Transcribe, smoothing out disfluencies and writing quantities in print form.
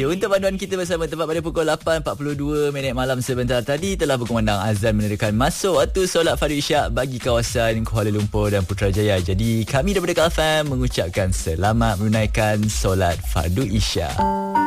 Ya, untuk panduan kita bersama tepat pada pukul 8.42 malam sebentar tadi telah berkumandang azan menandakan masuk waktu solat Fardhu Isyak bagi kawasan Kuala Lumpur dan Putrajaya. Jadi kami daripada KFM mengucapkan selamat menunaikan solat Fardhu Isyak.